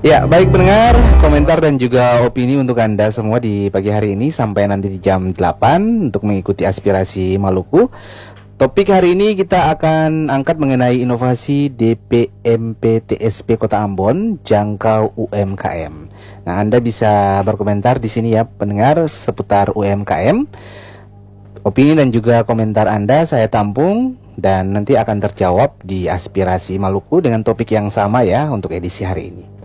Ya, baik pendengar, komentar dan juga opini untuk Anda semua di pagi hari ini sampai nanti di jam 8 untuk mengikuti aspirasi Maluku. Topik hari ini kita akan angkat mengenai inovasi DPMP-TSP Kota Ambon jangkau UMKM. Nah, Anda bisa berkomentar di sini ya pendengar seputar UMKM. Opini dan juga komentar Anda saya tampung dan nanti akan terjawab di aspirasi Maluku dengan topik yang sama ya untuk edisi hari ini.